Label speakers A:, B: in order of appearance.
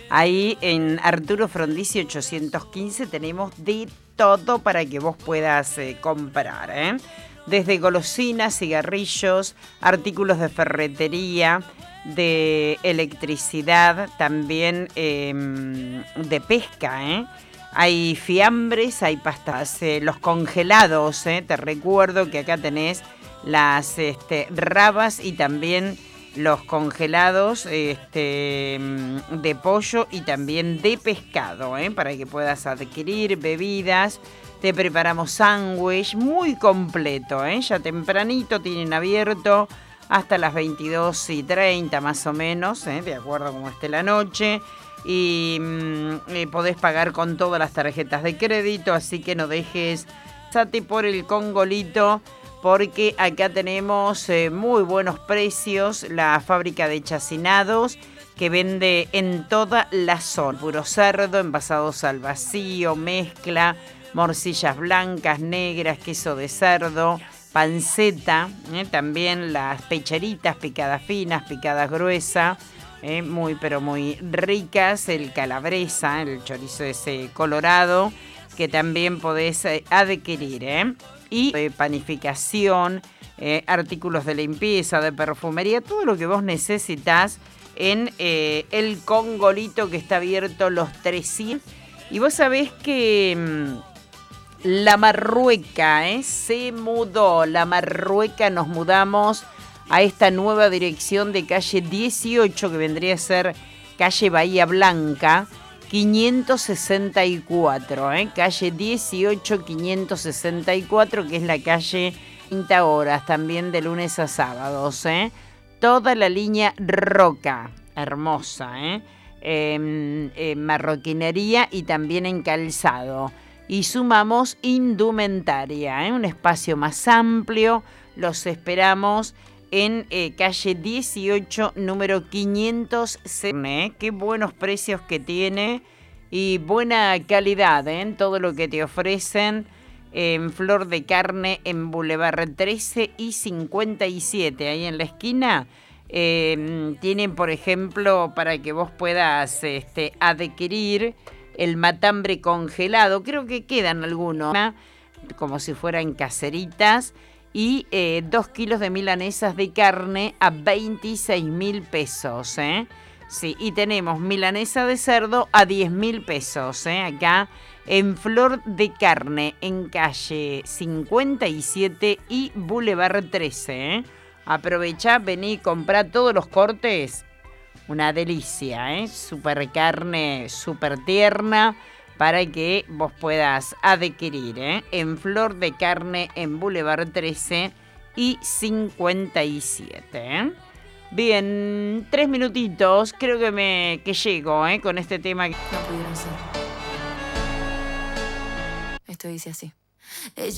A: Ahí en Arturo Frondizi 815 tenemos de todo para que vos puedas comprar, ¿eh? Desde golosinas, cigarrillos, artículos de ferretería, de electricidad, también de pesca, ¿eh? Hay fiambres, hay pastas, los congelados, te recuerdo que acá tenés las rabas y también los congelados de pollo y también de pescado, para que puedas adquirir bebidas. Te preparamos sándwich muy completo, ya tempranito tienen abierto hasta las 22:30 más o menos, de acuerdo a cómo esté la noche. Y podés pagar con todas las tarjetas de crédito, así que no dejes pasate por el Congolito, porque acá tenemos muy buenos precios. La fábrica de chacinados que vende en toda la zona, puro cerdo, envasados al vacío, mezcla, morcillas blancas, negras, queso de cerdo, panceta, también las pecheritas picadas finas, picadas gruesas, muy pero muy ricas, el calabresa, el chorizo ese colorado, que también podés adquirir, y panificación, artículos de limpieza, de perfumería, todo lo que vos necesitas en el Congolito, que está abierto los 300. Y vos sabés que la Marrueca se mudó, la Marrueca, nos mudamos a esta nueva dirección de calle 18, que vendría a ser calle Bahía Blanca, 564, calle 18, 564, que es la calle 30 horas, también de lunes a sábados, toda la línea Roca, hermosa, marroquinería y también en calzado. Y sumamos indumentaria, un espacio más amplio. Los esperamos en calle 18, número 500. Qué buenos precios que tiene y buena calidad en todo lo que te ofrecen. En flor de carne en Boulevard 13 y 57, ahí en la esquina. Tienen, por ejemplo, para que vos puedas adquirir el matambre congelado. Creo que quedan algunos, como si fueran caseritas. Y 2 kilos de milanesas de carne a 26.000 pesos, Sí, y tenemos milanesa de cerdo a 10.000 pesos, acá en Flor de Carne, en calle 57 y Boulevard 13, Aprovechá, vení, comprá todos los cortes. Una delicia, súper carne, súper tierna, para que vos puedas adquirir, en Flor de Carne, en Boulevard 13 y 57. Bien, 3 minutitos, creo que llego, con este tema.
B: No pudieron ser. Esto dice así. Ella